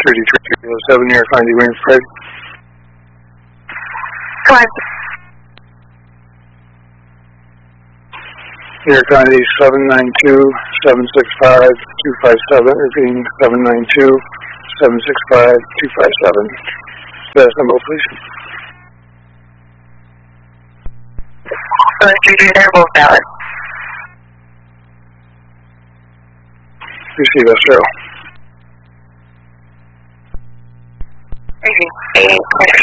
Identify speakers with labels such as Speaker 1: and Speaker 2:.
Speaker 1: 7 New York County Green Parade.
Speaker 2: Go ahead.
Speaker 1: New York County 792-765-257, repeating 792-765-257. Status number, please.
Speaker 2: They're both valid.
Speaker 1: Receive S0.
Speaker 2: Receiving.